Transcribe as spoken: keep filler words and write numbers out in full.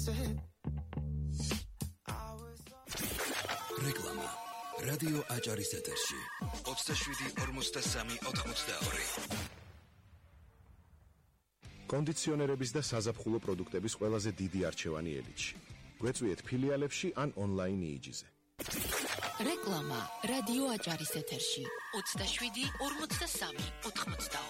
რეკლამა რადიო აჭარის ეთერში ოცდაშვიდი ორმოცდასამი ოთხმოცდაორი. კონდიციონერების და საზაფხულო პროდუქტების ყველაზე დიდი არჩევანი ელიტში. გვეწვიეთ ფილიალებში ან ონლაინ იიჯიზე. რეკლამა რადიო აჭარის ეთერში ოცდაშვიდი ორმოცდასამი ოთხმოცდაორი.